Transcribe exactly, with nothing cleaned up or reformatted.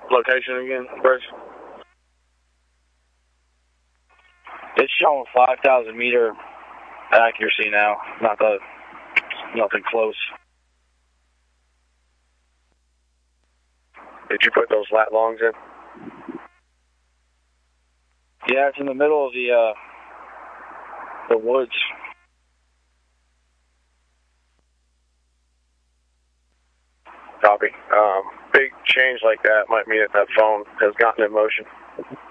location again, Bruce? It's showing five thousand meter accuracy now. Not the, nothing close. Did you put those lat longs in? Yeah, it's in the middle of the uh, the woods. Copy. Um, big change like that might mean that that phone has gotten in motion.